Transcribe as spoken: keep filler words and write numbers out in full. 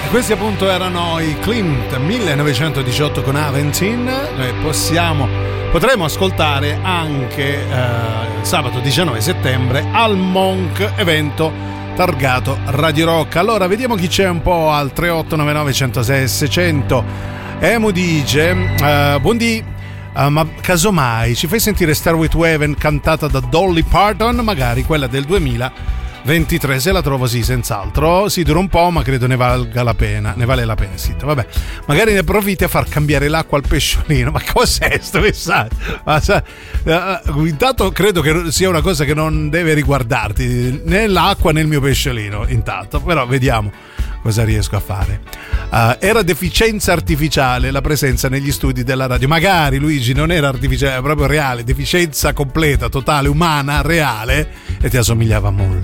Questi appunto erano i Klimt millenovecentodiciotto con Aventin. Noi possiamo, potremo ascoltare anche eh, sabato diciannove settembre al Monk, evento targato Radio Rock. Allora vediamo chi c'è un po' al tre otto nove nove uno zero sei seicento. Emu dice uh, buondì, uh, ma casomai ci fai sentire Stairway to Heaven cantata da Dolly Parton, magari quella del duemilaventitré, se la trovo sì, senz'altro. Si dura un po', ma credo ne valga la pena, ne vale la pena, sì. Vabbè, magari ne approfitti a far cambiare l'acqua al pesciolino. Ma cos'è sto messaggio? Ma, sa, uh, intanto credo che sia una cosa che non deve riguardarti, né l'acqua né il mio pesciolino, intanto, però vediamo cosa riesco a fare. Uh, era deficienza artificiale la presenza negli studi della radio. Magari Luigi non era artificiale, era proprio reale, deficienza completa, totale, umana, reale, e ti assomigliava molto.